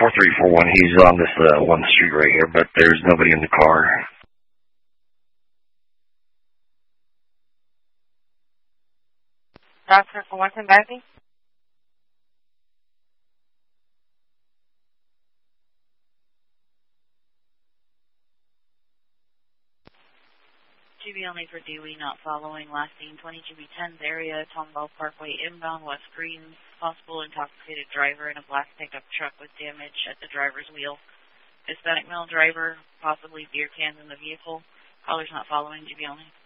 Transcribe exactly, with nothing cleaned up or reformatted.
four three four one. He's on this uh, one street right here, but there's nobody in the car. Doctor for Winston Bessie? G B only for Dewey, not following. Last seen twenty G B ten's area, Tomball Parkway inbound, West Green. Possible intoxicated driver in a black pickup truck with damage at the driver's wheel. Hispanic male driver, possibly beer cans in the vehicle. Caller's not following. G B only.